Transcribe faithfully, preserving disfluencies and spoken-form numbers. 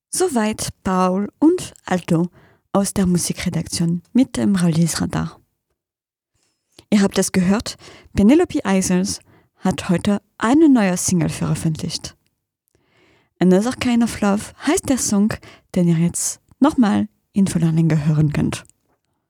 Soweit Paul und Alto aus der Musikredaktion mit dem Release-Radar. Ihr habt es gehört, Penelope Isles hat heute eine neue Single veröffentlicht. Another Kind of Love heißt der Song, den ihr jetzt nochmal in voller Länge hören könnt.